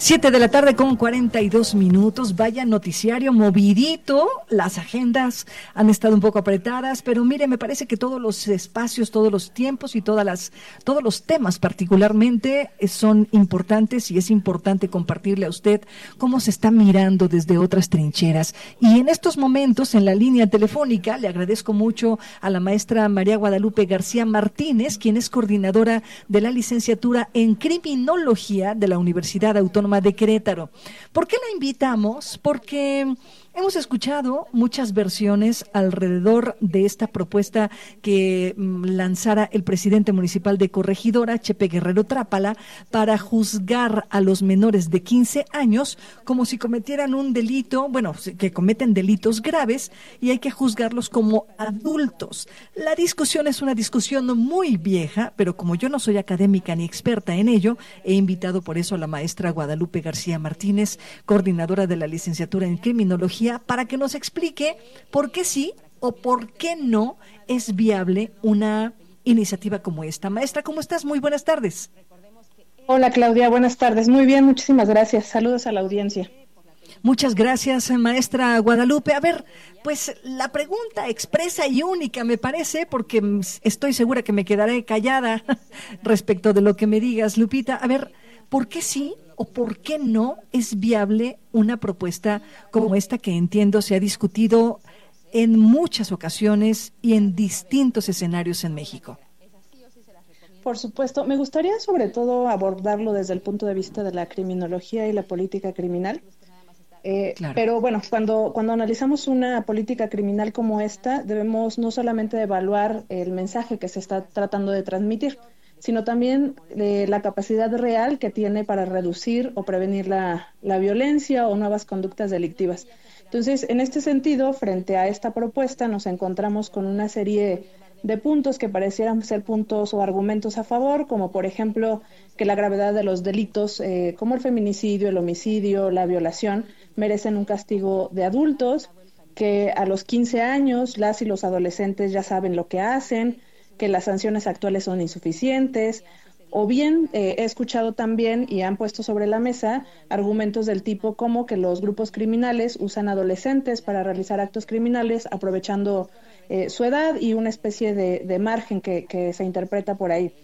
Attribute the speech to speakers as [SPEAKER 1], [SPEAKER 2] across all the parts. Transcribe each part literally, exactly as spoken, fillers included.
[SPEAKER 1] Siete de la tarde con cuarenta y dos minutos, vaya noticiario movidito, las agendas han estado un poco apretadas, pero mire, me parece que todos los espacios, todos los tiempos y todas las, todos los temas particularmente son importantes y es importante compartirle a usted cómo se está mirando desde otras trincheras. Y en estos momentos, en la línea telefónica, le agradezco mucho a la maestra María Guadalupe García Martínez, quien es coordinadora de la licenciatura en Criminología de la Universidad Autónoma de Querétaro. ¿Por qué la invitamos? Porque hemos escuchado muchas versiones alrededor de esta propuesta que mm, lanzara el presidente municipal de Corregidora, Chepe Guerrero Trápala, para juzgar a los menores de quince años como si cometieran un delito, bueno, que cometen delitos graves y hay que juzgarlos como adultos. La discusión es una discusión muy vieja, pero como yo no soy académica ni experta en ello, he invitado por eso a la maestra Guadalupe García Martínez, coordinadora de la licenciatura en Criminología, para que nos explique por qué sí o por qué no es viable una iniciativa como esta. Maestra, ¿cómo estás? Muy buenas tardes.
[SPEAKER 2] Hola Claudia, buenas tardes. Muy bien, muchísimas gracias. Saludos a la audiencia.
[SPEAKER 1] Muchas gracias, maestra Guadalupe. A ver, pues la pregunta expresa y única me parece, porque estoy segura que me quedaré callada respecto de lo que me digas, Lupita. A ver, ¿por qué sí o por qué no es viable una propuesta como esta que entiendo se ha discutido en muchas ocasiones y en distintos escenarios en México?
[SPEAKER 2] Por supuesto, me gustaría sobre todo abordarlo desde el punto de vista de la criminología y la política criminal. Eh, claro. Pero bueno, cuando, cuando analizamos una política criminal como esta, debemos no solamente evaluar el mensaje que se está tratando de transmitir, sino también eh, la capacidad real que tiene para reducir o prevenir la, la violencia o nuevas conductas delictivas. Entonces, en este sentido, frente a esta propuesta, nos encontramos con una serie de puntos que parecieran ser puntos o argumentos a favor, como por ejemplo que la gravedad de los delitos eh, como el feminicidio, el homicidio, la violación, merecen un castigo de adultos, que a los quince años las y los adolescentes ya saben lo que hacen, que las sanciones actuales son insuficientes, o bien eh, he escuchado también y han puesto sobre la mesa argumentos del tipo como que los grupos criminales usan adolescentes para realizar actos criminales aprovechando eh, su edad y una especie de, de margen que, que se interpreta por ahí.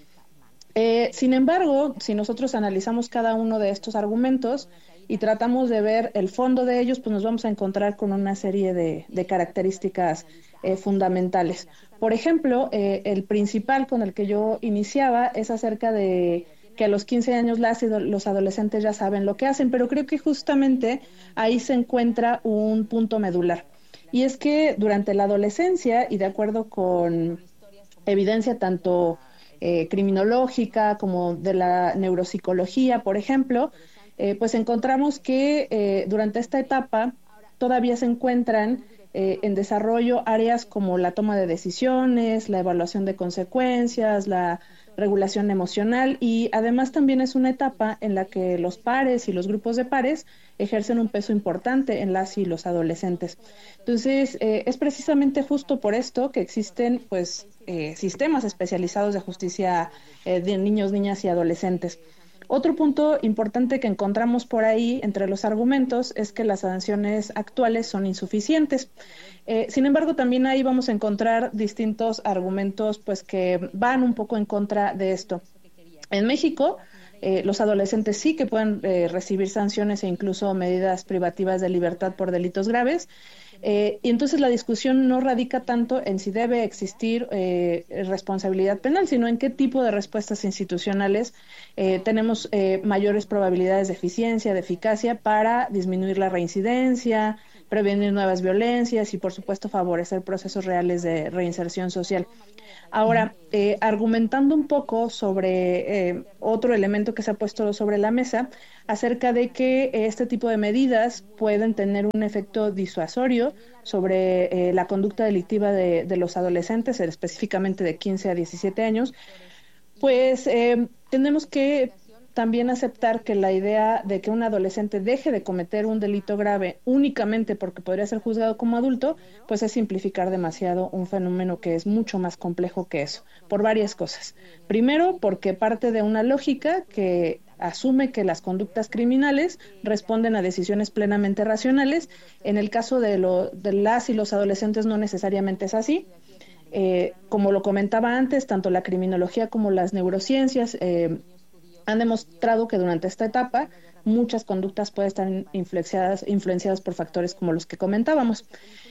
[SPEAKER 2] Eh, sin embargo, si nosotros analizamos cada uno de estos argumentos y tratamos de ver el fondo de ellos, pues nos vamos a encontrar con una serie de, de características eh, fundamentales. Por ejemplo, eh, el principal con el que yo iniciaba es acerca de que a los quince años las y los adolescentes ya saben lo que hacen, pero creo que justamente ahí se encuentra un punto medular. Y es que durante la adolescencia, y de acuerdo con evidencia tanto eh, criminológica como de la neuropsicología, por ejemplo, eh, pues encontramos que eh, durante esta etapa todavía se encuentran Eh, en desarrollo áreas como la toma de decisiones, la evaluación de consecuencias, la regulación emocional, y además también es una etapa en la que los pares y los grupos de pares ejercen un peso importante en las y los adolescentes. Entonces, eh, es precisamente justo por esto que existen pues eh, sistemas especializados de justicia eh, de niños, niñas y adolescentes. Otro punto importante que encontramos por ahí entre los argumentos es que las sanciones actuales son insuficientes. Eh, sin embargo, también ahí vamos a encontrar distintos argumentos pues que van un poco en contra de esto. En México, eh, los adolescentes sí que pueden eh, recibir sanciones e incluso medidas privativas de libertad por delitos graves. Eh, y entonces la discusión no radica tanto en si debe existir eh, responsabilidad penal, sino en qué tipo de respuestas institucionales eh, tenemos eh, mayores probabilidades de eficiencia, de eficacia para disminuir la reincidencia, prevenir nuevas violencias y, por supuesto, favorecer procesos reales de reinserción social. Ahora, eh, argumentando un poco sobre eh, otro elemento que se ha puesto sobre la mesa, acerca de que este tipo de medidas pueden tener un efecto disuasorio sobre eh, la conducta delictiva de, de los adolescentes, específicamente de quince a diecisiete años, pues eh, tenemos que también aceptar que la idea de que un adolescente deje de cometer un delito grave únicamente porque podría ser juzgado como adulto, pues es simplificar demasiado un fenómeno que es mucho más complejo que eso, por varias cosas. Primero, porque parte de una lógica que asume que las conductas criminales responden a decisiones plenamente racionales. En el caso de, lo, de las y los adolescentes no necesariamente es así. Eh, como lo comentaba antes, tanto la criminología como las neurociencias eh, han demostrado que durante esta etapa muchas conductas pueden estar influenciadas, influenciadas por factores como los que comentábamos.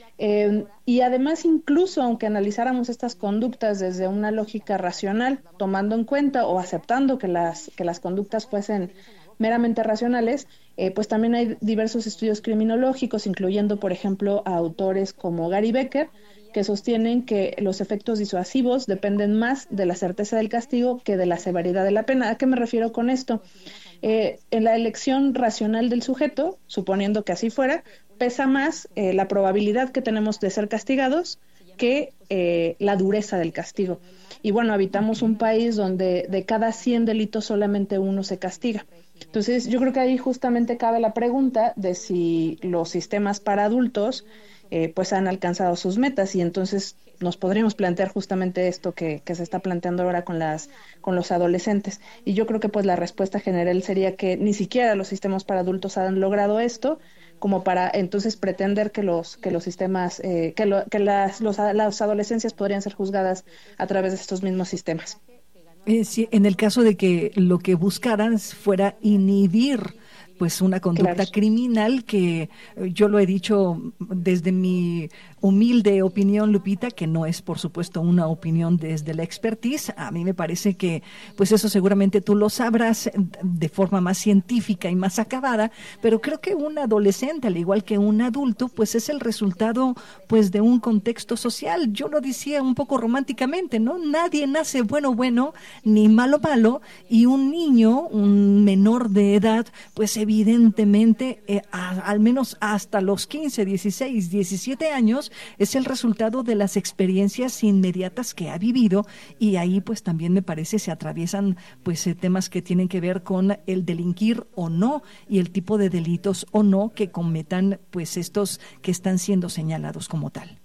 [SPEAKER 2] Eh, y además, incluso aunque analizáramos estas conductas desde una lógica racional, tomando en cuenta o aceptando que las, que las conductas fuesen meramente racionales, eh, pues también hay diversos estudios criminológicos, incluyendo, por ejemplo, a autores como Gary Becker, que sostienen que los efectos disuasivos dependen más de la certeza del castigo que de la severidad de la pena. ¿A qué me refiero con esto? Eh, en la elección racional del sujeto, suponiendo que así fuera, pesa más eh, la probabilidad que tenemos de ser castigados que eh, la dureza del castigo. Y bueno, habitamos un país donde de cada cien delitos solamente uno se castiga. Entonces, yo creo que ahí justamente cabe la pregunta de si los sistemas para adultos eh, pues han alcanzado sus metas, y entonces nos podríamos plantear justamente esto que, que se está planteando ahora con las con los adolescentes. Y yo creo que pues la respuesta general sería que ni siquiera los sistemas para adultos han logrado esto, como para entonces pretender que los que los sistemas eh, que, lo, que las los, las adolescencias podrían ser juzgadas a través de estos mismos sistemas.
[SPEAKER 1] Eh, sí, en el caso de que lo que buscaran fuera inhibir pues una conducta claro. criminal, que yo lo he dicho desde mi humilde opinión, Lupita, que no es por supuesto una opinión desde la expertise. A mí me parece que pues eso seguramente tú lo sabrás de forma más científica y más acabada, pero creo que un adolescente, al igual que un adulto, pues es el resultado pues de un contexto social. Yo lo decía un poco románticamente, ¿no? Nadie nace bueno bueno ni malo malo, y un niño, un menor de edad, pues evidentemente eh, a, al menos hasta los quince, dieciséis, diecisiete años es el resultado de las experiencias inmediatas que ha vivido, y ahí pues también me parece se atraviesan pues eh, temas que tienen que ver con el delinquir o no y el tipo de delitos o no que cometan pues estos que están siendo señalados como tal.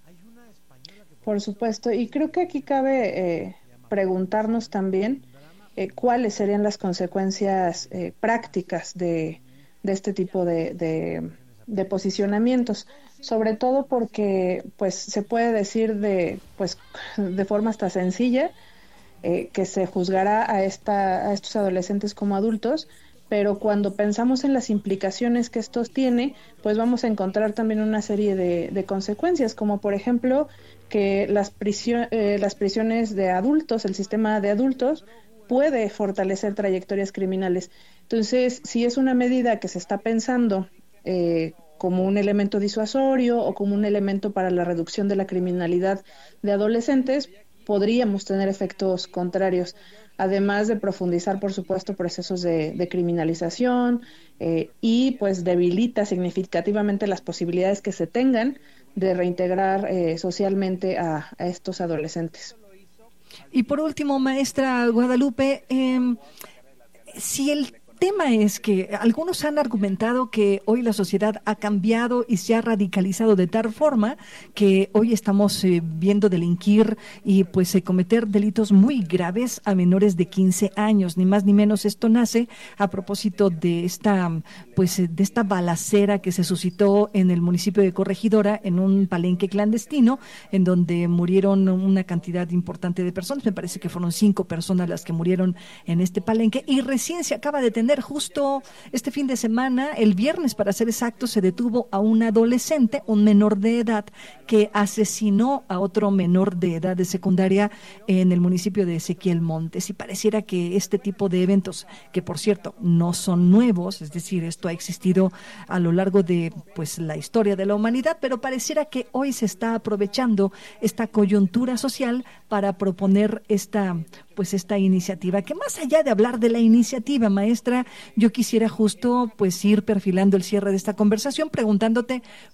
[SPEAKER 2] Por supuesto, y creo que aquí cabe eh, preguntarnos también eh, cuáles serían las consecuencias eh, prácticas de, de este tipo de, de, de posicionamientos, sobre todo porque pues se puede decir de pues de forma hasta sencilla eh, que se juzgará a esta a estos adolescentes como adultos, pero cuando pensamos en las implicaciones que esto tiene, pues vamos a encontrar también una serie de, de consecuencias, como por ejemplo que las prisión, eh, las prisiones de adultos, el sistema de adultos puede fortalecer trayectorias criminales. Entonces, si es una medida que se está pensando eh, como un elemento disuasorio o como un elemento para la reducción de la criminalidad de adolescentes, podríamos tener efectos contrarios, además de profundizar, por supuesto, procesos de, de criminalización eh, y pues debilita significativamente las posibilidades que se tengan de reintegrar eh, socialmente a, a estos adolescentes.
[SPEAKER 1] Y por último, maestra Guadalupe, eh, si el tema es que algunos han argumentado que hoy la sociedad ha cambiado y se ha radicalizado de tal forma que hoy estamos eh, viendo delinquir y pues eh, cometer delitos muy graves a menores de quince años, ni más ni menos. Esto nace a propósito de esta pues de esta balacera que se suscitó en el municipio de Corregidora, en un palenque clandestino, en donde murieron una cantidad importante de personas. Me parece que fueron cinco personas las que murieron en este palenque, y recién se acaba de tener justo este fin de semana, el viernes para ser exacto, se detuvo a un adolescente, un menor de edad, que asesinó a otro menor de edad de secundaria en el municipio de Ezequiel Montes. Y pareciera que este tipo de eventos, que por cierto no son nuevos, es decir, esto ha existido a lo largo de pues la historia de la humanidad, pero pareciera que hoy se está aprovechando esta coyuntura social para proponer esta pues esta iniciativa, que más allá de hablar de la iniciativa, maestra, yo quisiera justo pues ir perfilando el cierre de esta conversación preguntándote